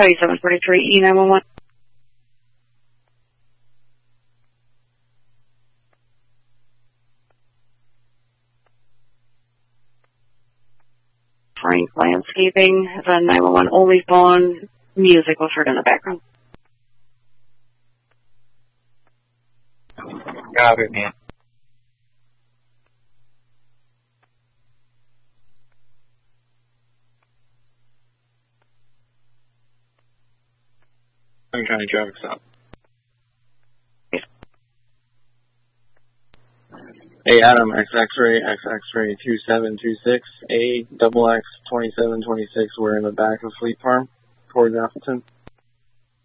Coyote 743, E911. Frank Landscaping, the 911 only phone. Music was heard in the background. Got it, man. Franklin County traffic stop. Hey, Adam, X-Ray 2726, A XX 2726. We're in the back of Fleet Farm towards Appleton.